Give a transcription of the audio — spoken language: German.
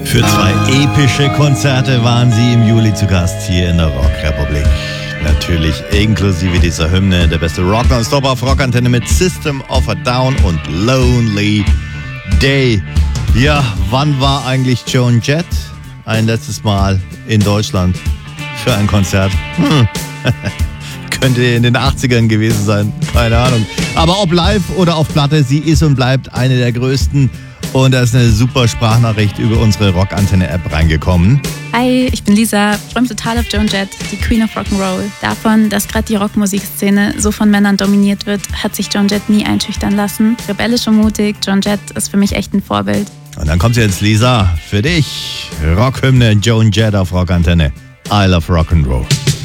Für 2 epische Konzerte waren sie im Juli zu Gast hier in der Rockrepublik. Natürlich inklusive dieser Hymne, der beste Rock nonstop auf Rockantenne mit System of a Down und Lonely Day. Ja, wann war eigentlich Joan Jett ein letztes Mal in Deutschland für ein Konzert? Könnte in den 80ern gewesen sein, keine Ahnung. Aber ob live oder auf Platte, sie ist und bleibt eine der größten. Und da ist eine super Sprachnachricht über unsere Rockantenne-App reingekommen. Hi, ich bin Lisa, ich freue mich total auf Joan Jett, die Queen of Rock'n'Roll. Davon, dass gerade die Rockmusikszene so von Männern dominiert wird, hat sich Joan Jett nie einschüchtern lassen. Rebellisch und mutig, Joan Jett ist für mich echt ein Vorbild. Und dann kommt jetzt, Lisa, für dich. Rockhymne Joan Jett auf Rockantenne. I love Rock'n'Roll.